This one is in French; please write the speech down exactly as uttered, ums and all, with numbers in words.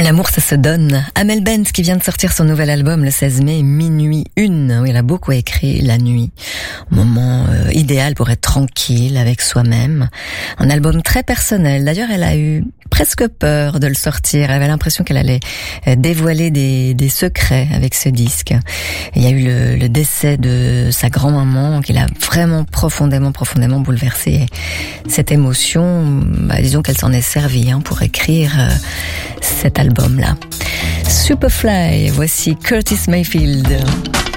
l'amour, ça se donne. Amel Bent qui vient de sortir son nouvel album le seize mai, Minuit une, où elle a beaucoup écrit la nuit. Moment euh, idéal pour être tranquille avec soi-même. Un album très personnel. D'ailleurs, elle a eu presque peur de le sortir. Elle avait l'impression qu'elle allait dévoiler des, des secrets avec ce disque. Il y a eu le, le décès de sa grand-maman qui l'a vraiment profondément, profondément bouleversée. Et cette émotion, bah, disons qu'elle s'en est servie hein, pour écrire euh, cet album-là. Superfly, voici Curtis Mayfield.